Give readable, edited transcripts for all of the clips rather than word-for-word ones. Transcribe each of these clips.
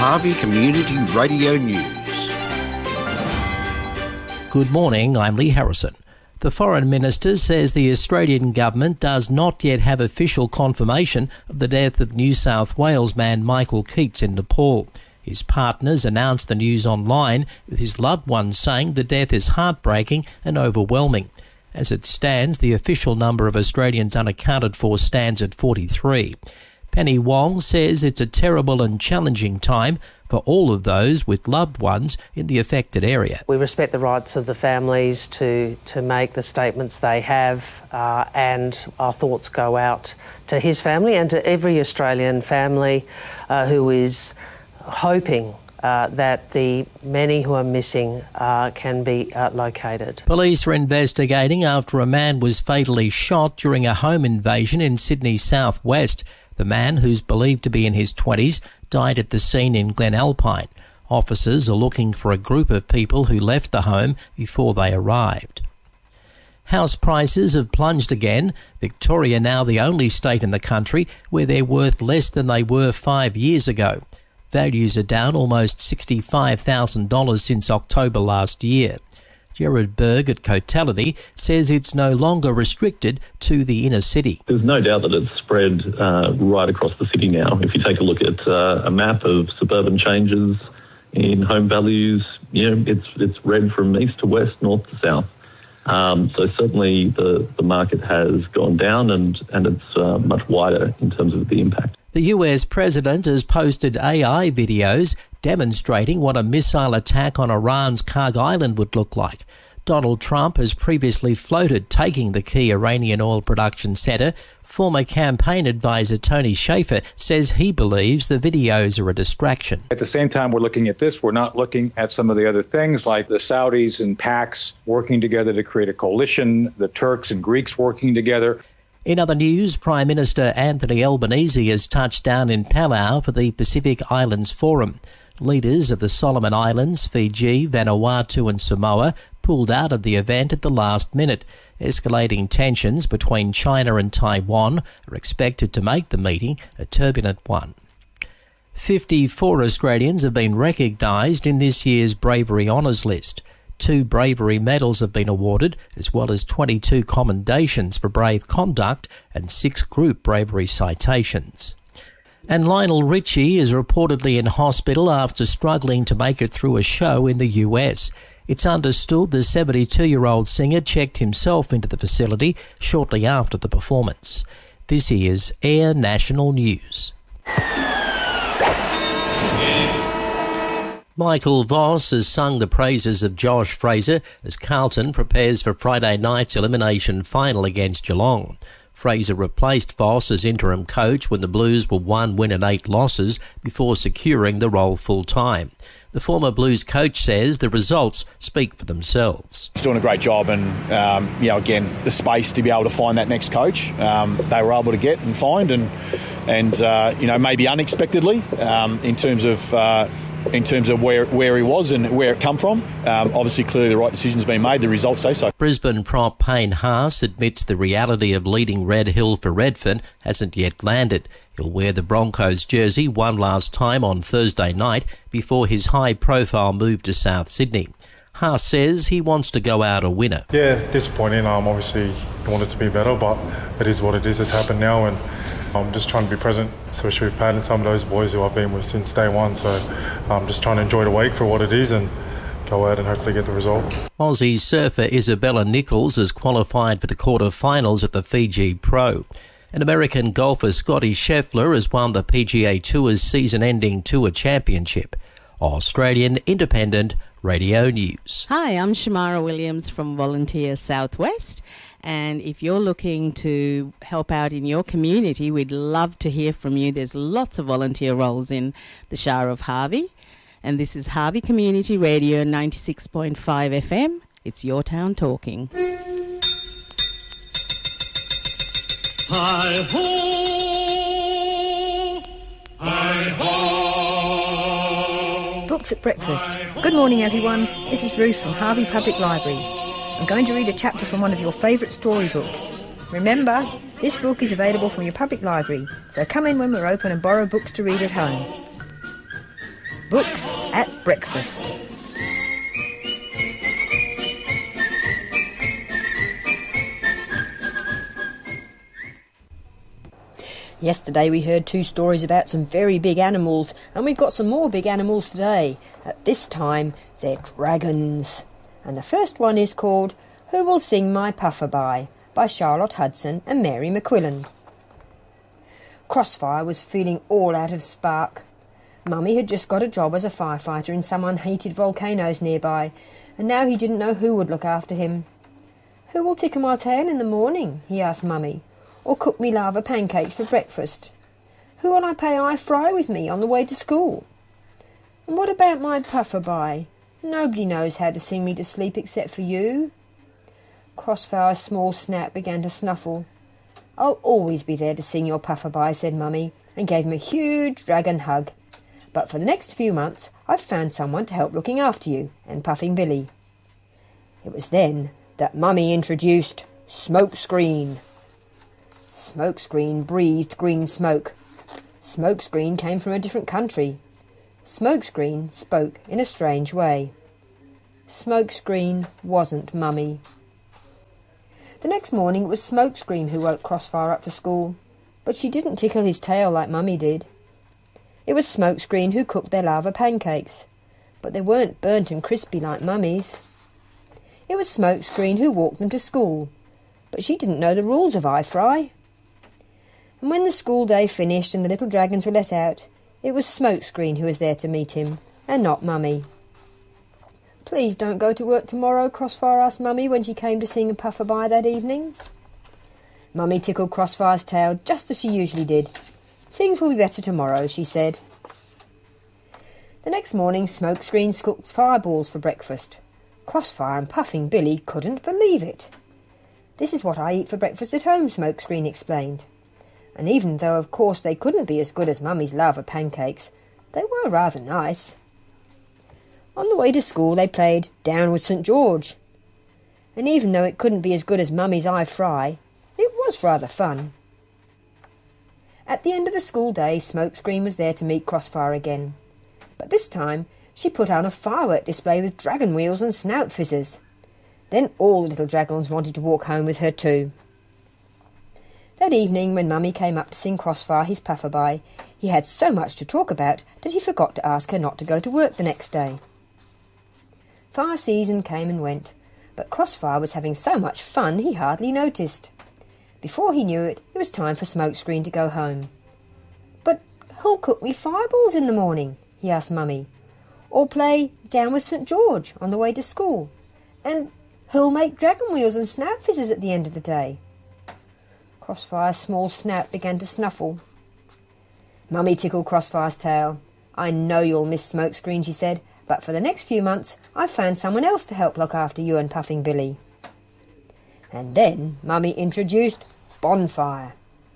Harvey Community Radio News. Good morning, I'm Lee Harrison. The Foreign Minister says the Australian government does not yet have official confirmation of the death of New South Wales man Michael Keats in Nepal. His partners announced the news online, with his loved ones saying the death is heartbreaking and overwhelming. As it stands, the official number of Australians unaccounted for stands at 43. Penny Wong says it's a terrible and challenging time for all of those with loved ones in the affected area. We respect the rights of the families to make the statements they have, and our thoughts go out to his family and to every Australian family who is hoping that the many who are missing can be located. Police are investigating after a man was fatally shot during a home invasion in Sydney's southwest. The man, who's believed to be in his 20s, died at the scene in Glen Alpine. Officers are looking for a group of people who left the home before they arrived. House prices have plunged again. Victoria now the only state in the country where they're worth less than they were 5 years ago. Values are down almost $65,000 since October last year. Gerard Berg at Cotality says it's no longer restricted to the inner city. There's no doubt that it's spread right across the city now. If you take a look at a map of suburban changes in home values, it's red from east to west, north to south. So certainly the market has gone down and it's much wider in terms of the impact. The US president has posted AI videos demonstrating what a missile attack on Iran's Karg Island would look like. Donald Trump has previously floated taking the key Iranian oil production centre. Former campaign advisor Tony Shaffer says he believes the videos are a distraction. At the same time we're looking at this, we're not looking at some of the other things like the Saudis and PACs working together to create a coalition, the Turks and Greeks working together. In other news, Prime Minister Anthony Albanese has touched down in Palau for the Pacific Islands Forum. Leaders of the Solomon Islands, Fiji, Vanuatu and Samoa pulled out of the event at the last minute. Escalating tensions between China and Taiwan are expected to make the meeting a turbulent one. 54 Australians have been recognised in this year's Bravery Honours list. 2 bravery medals have been awarded, as well as 22 commendations for brave conduct and 6 group bravery citations. And Lionel Richie is reportedly in hospital after struggling to make it through a show in the US. It's understood the 72-year-old singer checked himself into the facility shortly after the performance. This is Air National News. Michael Voss has sung the praises of Josh Fraser as Carlton prepares for Friday night's elimination final against Geelong. Fraser replaced Voss as interim coach when the Blues were 1 win and 8 losses before securing the role full-time. The former Blues coach says the results speak for themselves. He's doing a great job and, again, the space to be able to find that next coach they were able to get and find and maybe unexpectedly in terms of where he was and where it come from. Obviously, clearly the right decision's been made. The results say so. Brisbane prop Payne Haas admits the reality of leading Red Hill for Redfern hasn't yet landed. He'll wear the Broncos jersey one last time on Thursday night before his high-profile move to South Sydney. Haas says he wants to go out a winner. Yeah, disappointing. Obviously, I want it to be better, but it is what it is. It's happened now, and I'm just trying to be present, especially with Pat and some of those boys who I've been with since day one. So I'm just trying to enjoy the week for what it is and go out and hopefully get the result. Aussie surfer Isabella Nichols has qualified for the quarter-finals at the Fiji Pro. And American golfer Scotty Scheffler has won the PGA Tour's season-ending Tour Championship. Australian Independent Radio News. Hi, I'm Shamara Williams from Volunteer Southwest, and if you're looking to help out in your community, we'd love to hear from you. There's lots of volunteer roles in the Shire of Harvey, and this is Harvey Community Radio 96.5 FM. It's your town talking. Hi-ho, hi-ho. Books at breakfast. Good morning, everyone. This is Ruth from Harvey Public Library. I'm going to read a chapter from one of your favourite storybooks. Remember, this book is available from your public library, so come in when we're open and borrow books to read at home. Books at Breakfast. Yesterday we heard 2 stories about some very big animals, and we've got some more big animals today. At this time, they're dragons. And the first one is called Who Will Sing My Pufferby by Charlotte Hudson and Mary McQuillan. Crossfire was feeling all out of spark. Mummy had just got a job as a firefighter in some unheated volcanoes nearby, and now he didn't know who would look after him. Who will tickle my tail in the morning, he asked Mummy, or cook me lava pancakes for breakfast? Who will I pay I fry with me on the way to school? And what about my pufferby? Nobody knows how to sing me to sleep except for you. Crossfire's small snout began to snuffle. I'll always be there to sing your pufferby, said Mummy, and gave him a huge dragon hug. But for the next few months I've found someone to help looking after you and Puffing Billy. It was then that Mummy introduced Smokescreen. Smokescreen breathed green smoke. Smokescreen came from a different country. Smokescreen spoke in a strange way. Smokescreen wasn't Mummy. The next morning it was Smokescreen who woke Crossfire up for school, but she didn't tickle his tail like Mummy did. It was Smokescreen who cooked their lava pancakes, but they weren't burnt and crispy like Mummy's. It was Smokescreen who walked them to school, but she didn't know the rules of I-Fry. And when the school day finished and the little dragons were let out, it was Smokescreen who was there to meet him, and not Mummy. Please don't go to work tomorrow, Crossfire asked Mummy when she came to sing a pufferby that evening. Mummy tickled Crossfire's tail just as she usually did. Things will be better tomorrow, she said. The next morning Smokescreen cooked fireballs for breakfast. Crossfire and Puffing Billy couldn't believe it. This is what I eat for breakfast at home, Smokescreen explained. And even though of course they couldn't be as good as Mummy's lava pancakes, they were rather nice. On the way to school they played Down with St. George. And even though it couldn't be as good as Mummy's I-Fry, it was rather fun. At the end of the school day, Smokescreen was there to meet Crossfire again. But this time she put on a firework display with dragon wheels and snout fizzers. Then all the little dragons wanted to walk home with her too. That evening, when Mummy came up to sing Crossfire his pufferby, he had so much to talk about that he forgot to ask her not to go to work the next day. Fire season came and went, but Crossfire was having so much fun he hardly noticed. Before he knew it, it was time for Smokescreen to go home. But who'll cook me fireballs in the morning? He asked Mummy. Or play Down with St. George on the way to school? And who'll make dragon wheels and snout fizzes at the end of the day? Crossfire's small snout began to snuffle. Mummy tickled Crossfire's tail. I know you'll miss Smokescreen, she said, but for the next few months I've found someone else to help look after you and Puffing Billy. And then Mummy introduced Bonfire.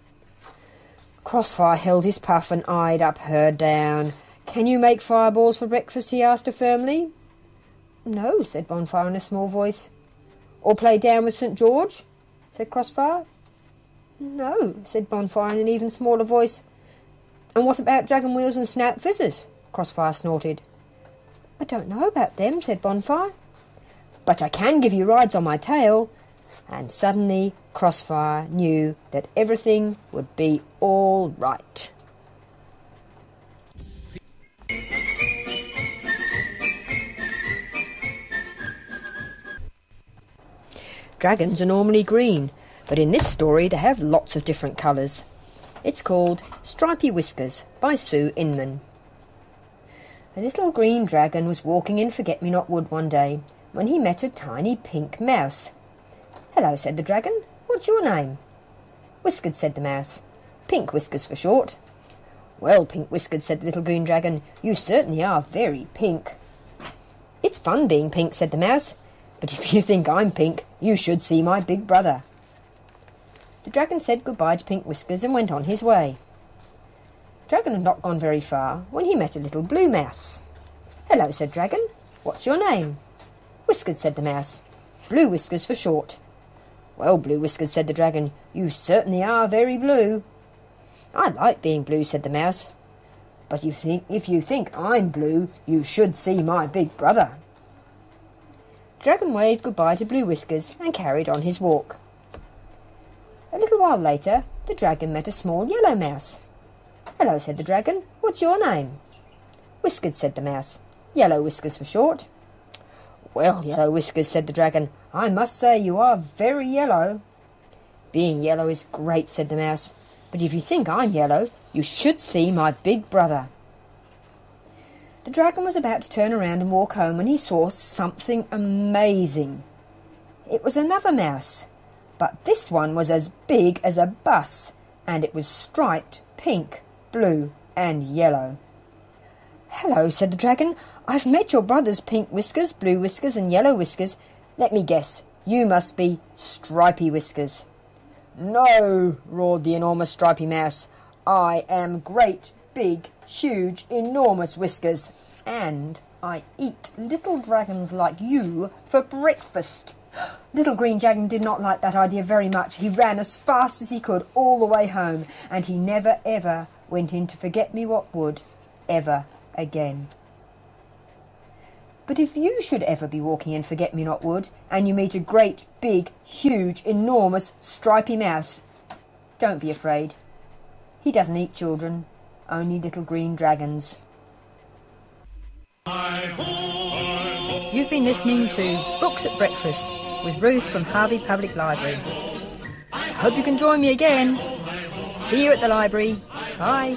Crossfire held his puff and eyed up her down. Can you make fireballs for breakfast? He asked her firmly. No, said Bonfire in a small voice. Or play Down with St. George? Said Crossfire. No, said Bonfire in an even smaller voice. And what about dragon wheels and snout fizzers? Crossfire snorted. I don't know about them, said Bonfire. But I can give you rides on my tail. And suddenly Crossfire knew that everything would be all right. Dragons are normally green, but in this story they have lots of different colours. It's called Stripy Whiskers by Sue Inman. A little green dragon was walking in Forget-Me-Not Wood one day when he met a tiny pink mouse. Hello, said the dragon. What's your name? Whiskers, said the mouse. Pink Whiskers for short. Well, Pink Whiskers, said the little green dragon, you certainly are very pink. It's fun being pink, said the mouse, but if you think I'm pink, you should see my big brother. The dragon said goodbye to Pink Whiskers and went on his way. The dragon had not gone very far when he met a little blue mouse. Hello, said Dragon. What's your name? Whiskers, said the mouse. Blue Whiskers for short. Well, Blue Whiskers, said the dragon, you certainly are very blue. I like being blue, said the mouse. But if you think I'm blue, you should see my big brother. Dragon waved goodbye to Blue Whiskers and carried on his walk. A little while later, the dragon met a small yellow mouse. "Hello," said the dragon. "What's your name?" "Whiskers," said the mouse. "Yellow Whiskers for short." "Well, Yellow Whiskers," said the dragon, "I must say you are very yellow." "Being yellow is great," said the mouse. "But if you think I'm yellow, you should see my big brother." The dragon was about to turn around and walk home when he saw something amazing. It was another mouse, but this one was as big as a bus, and it was striped pink, blue and yellow. "Hello," said the dragon. "I've met your brothers Pink Whiskers, Blue Whiskers and Yellow Whiskers. Let me guess, you must be Stripy Whiskers." "No," roared the enormous Stripy Mouse. "I am great, big, huge, enormous Whiskers, and I eat little dragons like you for breakfast." Little Green Dragon did not like that idea very much. He ran as fast as he could all the way home, and he never ever went into Forget-Me-What-Wood ever again. But if you should ever be walking in Forget-Me-Not-Wood and you meet a great, big, huge, enormous, stripy mouse, don't be afraid. He doesn't eat children, only little green dragons. You've been listening to Books at Breakfast with Ruth from Harvey Public Library. I hope you can join me again. See you at the library. Bye.